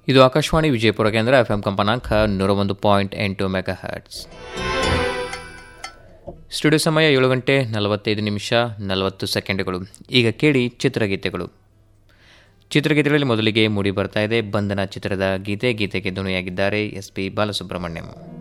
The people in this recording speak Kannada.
ಇದು ಆಕಾಶವಾಣಿ ವಿಜಯಪುರ ಕೇಂದ್ರ ಎಫ್ಎಂ ಕಂಪನಾಂಕ 101.8 ಮೆಗಾ ಹರ್ಟ್ಸ್. ಸ್ಟುಡಿಯೋ ಸಮಯ 7 ಗಂಟೆ 45 ನಿಮಿಷ 40 ಸೆಕೆಂಡ್ಗಳು. ಈಗ ಕೇಳಿ ಚಿತ್ರಗೀತೆಗಳು. ಚಿತ್ರಗೀತೆಗಳಲ್ಲಿ ಮೊದಲಿಗೆ ಮೂಡಿ ಬರ್ತಾ ಇದೆ ಬಂಧನ ಚಿತ್ರದ ಗೀತೆಗೆ ಧ್ವನಿಯಾಗಿದ್ದಾರೆ ಎಸ್ ಪಿ ಬಾಲಸುಬ್ರಹ್ಮಣ್ಯಂ.